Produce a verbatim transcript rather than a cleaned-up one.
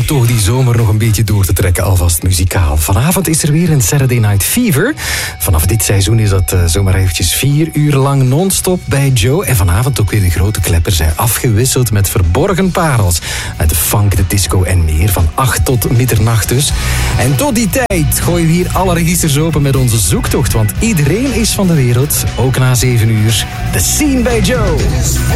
toch die zomer nog een beetje door te trekken, alvast muzikaal. Vanavond is er weer een Saturday Night Fever. Vanaf dit seizoen is dat uh, zomaar eventjes vier uur lang non-stop bij Joe. En vanavond ook weer de grote kleppers, hè, afgewisseld met verborgen parels. Uit de funk, de disco en meer, van acht tot middernacht dus. En tot die tijd gooien we hier alle registers open met onze zoektocht. Want iedereen is van de wereld, ook na zeven uur. The Scene bij Joe.